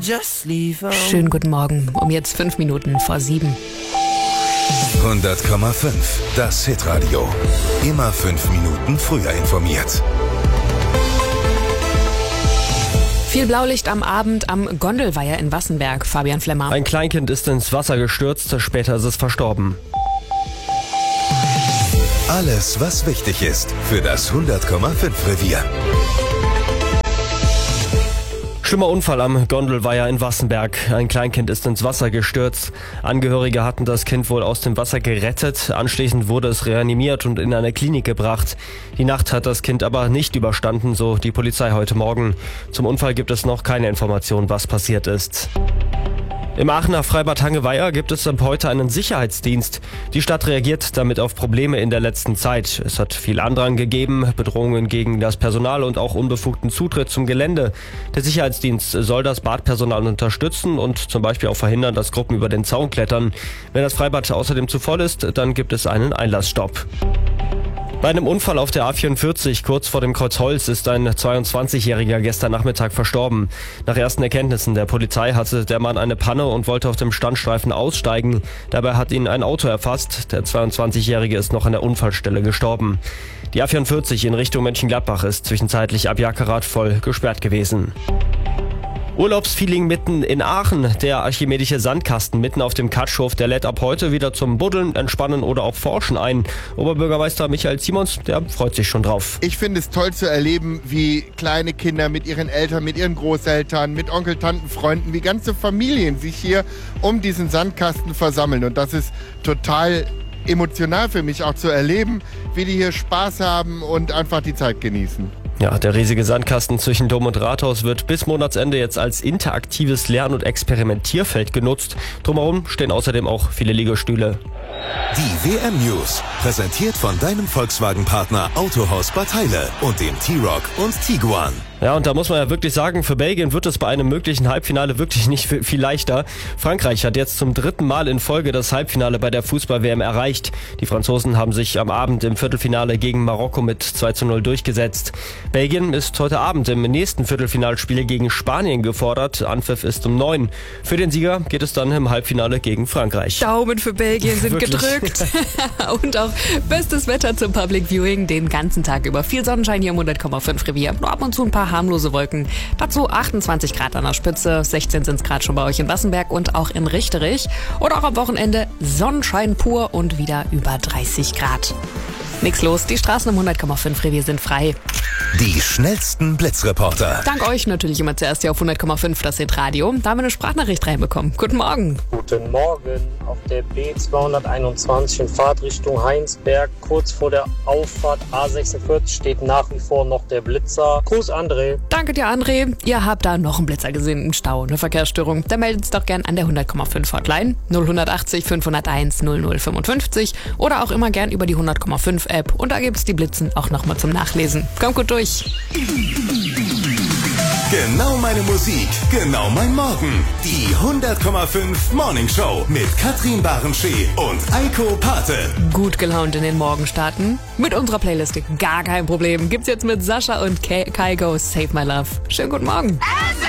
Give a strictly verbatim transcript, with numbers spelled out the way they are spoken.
Schönen guten Morgen, um jetzt fünf Minuten vor sieben. hundert Komma fünf, das Hitradio. Immer fünf Minuten früher informiert. Viel Blaulicht am Abend am Gondelweiher in Wassenberg. Fabian Flemmer. Ein Kleinkind ist ins Wasser gestürzt, später ist es verstorben. Alles, was wichtig ist für das hundert Komma fünf Revier. Schlimmer Unfall am Gondelweiher in Wassenberg. Ein Kleinkind ist ins Wasser gestürzt. Angehörige hatten das Kind wohl aus dem Wasser gerettet. Anschließend wurde es reanimiert und in eine Klinik gebracht. Die Nacht hat das Kind aber nicht überstanden, so die Polizei heute Morgen. Zum Unfall gibt es noch keine Information, was passiert ist. Im Aachener Freibad Hangeweiher gibt es ab heute einen Sicherheitsdienst. Die Stadt reagiert damit auf Probleme in der letzten Zeit. Es hat viel Andrang gegeben, Bedrohungen gegen das Personal und auch unbefugten Zutritt zum Gelände. Der Sicherheitsdienst soll das Badpersonal unterstützen und zum Beispiel auch verhindern, dass Gruppen über den Zaun klettern. Wenn das Freibad außerdem zu voll ist, dann gibt es einen Einlassstopp. Bei einem Unfall auf der A vierundvierzig kurz vor dem Kreuz Holz ist ein zweiundzwanzigjähriger gestern Nachmittag verstorben. Nach ersten Erkenntnissen der Polizei hatte der Mann eine Panne und wollte auf dem Standstreifen aussteigen. Dabei hat ihn ein Auto erfasst. Der zweiundzwanzigjährige ist noch an der Unfallstelle gestorben. Die A vierundvierzig in Richtung Mönchengladbach ist zwischenzeitlich ab Jackerath voll gesperrt gewesen. Urlaubsfeeling mitten in Aachen. Der archimedische Sandkasten mitten auf dem Katschhof, der lädt ab heute wieder zum Buddeln, Entspannen oder auch Forschen ein. Oberbürgermeister Michael Simons, der freut sich schon drauf. Ich finde es toll zu erleben, wie kleine Kinder mit ihren Eltern, mit ihren Großeltern, mit Onkel, Tanten, Freunden, wie ganze Familien sich hier um diesen Sandkasten versammeln. Und das ist total emotional für mich auch zu erleben, wie die hier Spaß haben und einfach die Zeit genießen. Ja, der riesige Sandkasten zwischen Dom und Rathaus wird bis Monatsende jetzt als interaktives Lern- und Experimentierfeld genutzt. Drumherum stehen außerdem auch viele Liegestühle. Die W M-News, präsentiert von deinem Volkswagen-Partner Autohaus Bad Heile und dem T-Roc und Tiguan. Ja, und da muss man ja wirklich sagen, für Belgien wird es bei einem möglichen Halbfinale wirklich nicht viel leichter. Frankreich hat jetzt zum dritten Mal in Folge das Halbfinale bei der Fußball-W M erreicht. Die Franzosen haben sich am Abend im Viertelfinale gegen Marokko mit zwei zu null durchgesetzt. Belgien ist heute Abend im nächsten Viertelfinalspiel gegen Spanien gefordert. Anpfiff ist um neun. Für den Sieger geht es dann im Halbfinale gegen Frankreich. Daumen für Belgien sind gedrückt. Und auch bestes Wetter zum Public Viewing den ganzen Tag über. Viel Sonnenschein hier im hundert Komma fünf Revier. Nur ab und zu ein paar harmlose Wolken. Dazu achtundzwanzig Grad an der Spitze, sechzehn sind es Grad schon bei euch in Wassenberg und auch in Richterich. Und auch am Wochenende Sonnenschein pur und wieder über dreißig Grad. Nix los, die Straßen im hundert Komma fünf Revier sind frei. Die schnellsten Blitzreporter. Dank euch natürlich immer zuerst hier auf hundert Komma fünf, das Hitradio. Da haben wir eine Sprachnachricht reinbekommen. Guten Morgen. Guten Morgen. Auf der B zweihunderteinundzwanzig in Fahrtrichtung Heinsberg, kurz vor der Auffahrt A sechsundvierzig, steht nach wie vor noch der Blitzer. Gruß, André. Danke dir, André. Ihr habt da noch einen Blitzer gesehen im Stau, eine Verkehrsstörung. Dann meldet es doch gern an der hundert Komma fünf Hotline null achtzig fünfhunderteins null null fünfundfünfzig oder auch immer gern über die hundert Komma fünf App. Und da gibt's die Blitzen auch nochmal zum Nachlesen. Kommt gut durch. Genau meine Musik, genau mein Morgen. Die hundert Komma fünf Morning Show mit Katrin Barenschee und Eiko Pate. Gut gelaunt in den Morgen starten. Mit unserer Playlist gar kein Problem. Gibt's jetzt mit Sascha und Kygo Save My Love. Schönen guten Morgen.